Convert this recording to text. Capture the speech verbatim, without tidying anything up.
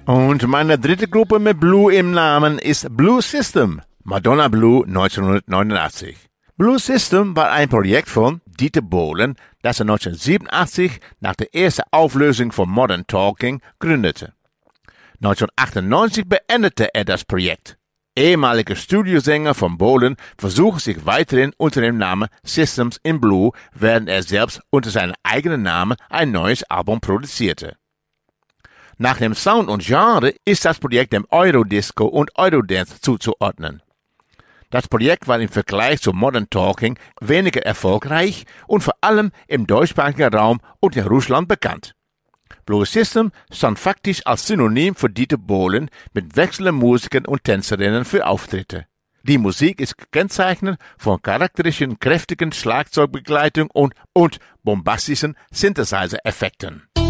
Und meine dritte Gruppe mit Blue im Namen ist Blue System, Madonna Blue neunzehnhundertneunundachtzig. Blue System war ein Projekt von Dieter Bohlen, das er neunzehnhundertsiebenundachtzig nach der ersten Auflösung von Modern Talking gründete. neunzehnhundertachtundneunzig beendete er das Projekt. Ehemaliger Studiosänger von Bohlen versuchte sich weiterhin unter dem Namen Systems in Blue, während er selbst unter seinem eigenen Namen ein neues Album produzierte. Nach dem Sound und Genre ist das Projekt dem Eurodisco und Eurodance zuzuordnen. Das Projekt war im Vergleich zu Modern Talking weniger erfolgreich und vor allem im deutschsprachigen Raum und in Russland bekannt. Blue System stand faktisch als Synonym für Dieter Bohlen mit wechselnden Musikern und Tänzerinnen für Auftritte. Die Musik ist gekennzeichnet von charakteristischen, kräftigen Schlagzeugbegleitung und, und bombastischen Synthesizer-Effekten.